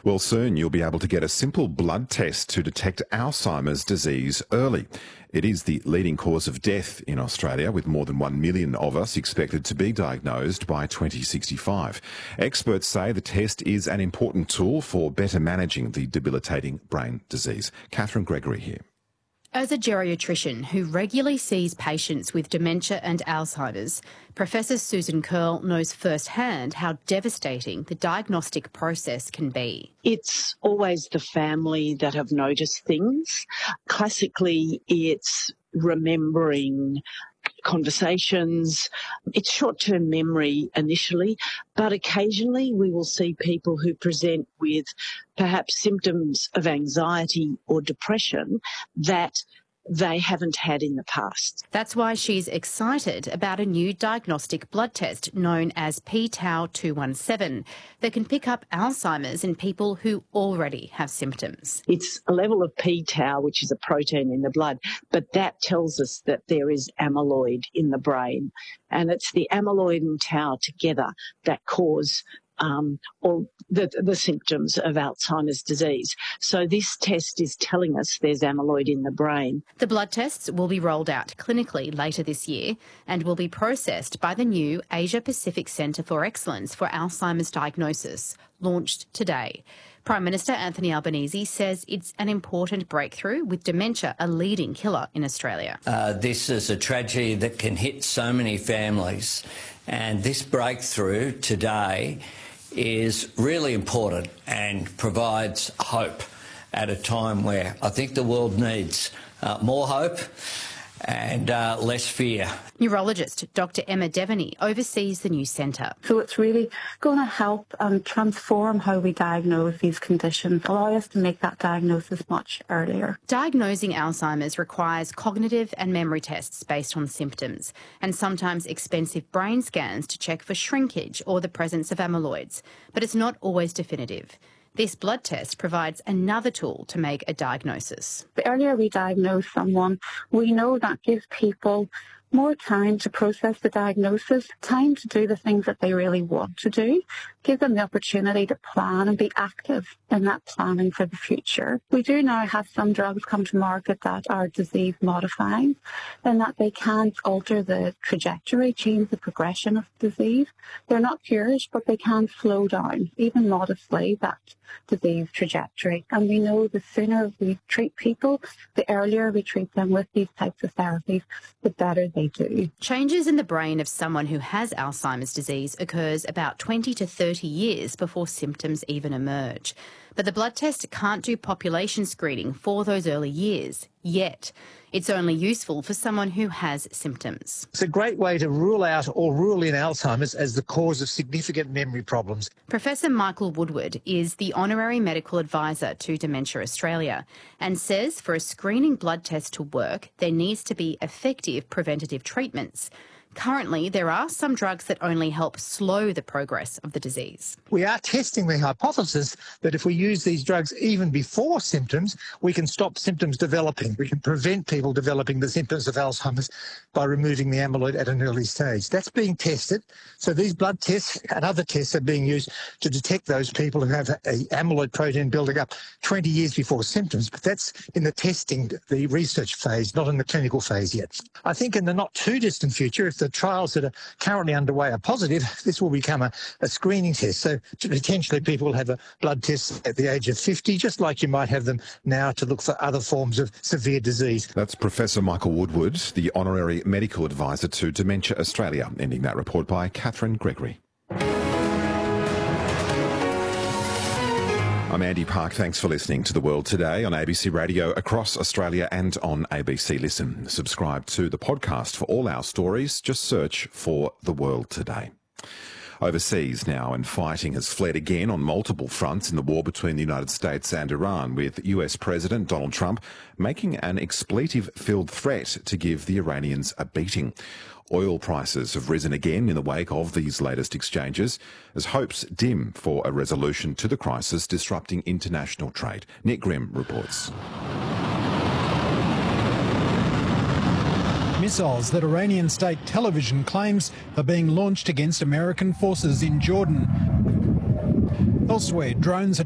Well, soon you'll be able to get a simple blood test to detect Alzheimer's disease early. It is the leading cause of death in Australia, with more than 1 million of us expected to be diagnosed by 2065. Experts say the test is an important tool for better managing the debilitating brain disease. Catherine Gregory here. As a geriatrician who regularly sees patients with dementia and Alzheimer's, Professor Susan Curl knows firsthand how devastating the diagnostic process can be. It's always the family that have noticed things. Classically, it's remembering conversations. It's short-term memory initially, but occasionally we will see people who present with perhaps symptoms of anxiety or depression that they haven't had in the past. That's why she's excited about a new diagnostic blood test known as p-tau217 that can pick up Alzheimer's in people who already have symptoms. It's a level of p-tau, which is a protein in the blood, but that tells us that there is amyloid in the brain. And it's the amyloid and tau together that cause all the symptoms of Alzheimer's disease. So this test is telling us there's amyloid in the brain. The blood tests will be rolled out clinically later this year and will be processed by the new Asia Pacific Centre for Excellence for Alzheimer's Diagnosis, launched today. Prime Minister Anthony Albanese says it's an important breakthrough, with dementia a leading killer in Australia. This is a tragedy that can hit so many families, and this breakthrough today is really important and provides hope at a time where I think the world needs more hope and less fear. Neurologist Dr Emma Devaney oversees the new centre. So it's really going to help transform how we diagnose these conditions, allow us to make that diagnosis much earlier. Diagnosing Alzheimer's requires cognitive and memory tests based on symptoms, and sometimes expensive brain scans to check for shrinkage or the presence of amyloids. But it's not always definitive. This blood test provides another tool to make a diagnosis. The earlier we diagnose someone, we know that gives people more time to process the diagnosis, time to do the things that they really want to do, give them the opportunity to plan and be active in that planning for the future. We do now have some drugs come to market that are disease modifying, and that they can alter the trajectory, change the progression of disease. They're not cures, but they can slow down, even modestly, that disease trajectory. And we know the sooner we treat people, the earlier we treat them with these types of therapies, the better they do. Changes in the brain of someone who has Alzheimer's disease occurs about 20 to 30 years before symptoms even emerge. But the blood test can't do population screening for those early years yet. It's only useful for someone who has symptoms. It's a great way to rule out or rule in Alzheimer's as the cause of significant memory problems. Professor Michael Woodward is the Honorary Medical Advisor to Dementia Australia and says for a screening blood test to work, there needs to be effective preventative treatments. Currently, there are some drugs that only help slow the progress of the disease. We are testing the hypothesis that if we use these drugs even before symptoms, we can stop symptoms developing. We can prevent people developing the symptoms of Alzheimer's by removing the amyloid at an early stage. That's being tested. So these blood tests and other tests are being used to detect those people who have a amyloid protein building up 20 years before symptoms. But that's in the testing, the research phase, not in the clinical phase yet. I think in the not too distant future, if the trials that are currently underway are positive, this will become a screening test. So potentially people will have a blood test at the age of 50, just like you might have them now to look for other forms of severe disease. That's Professor Michael Woodward, the Honorary Medical Advisor to Dementia Australia. Ending that report by Catherine Gregory. I'm Andy Park. Thanks for listening to The World Today on ABC Radio across Australia and on ABC Listen. Subscribe to the podcast for all our stories. Just search for The World Today. Overseas now, and fighting has flared again on multiple fronts in the war between the United States and Iran, with US President Donald Trump making an expletive-filled threat to give the Iranians a beating. Oil prices have risen again in the wake of these latest exchanges, as hopes dim for a resolution to the crisis disrupting international trade. Nick Grimm reports. Missiles that Iranian state television claims are being launched against American forces in Jordan. Elsewhere, drones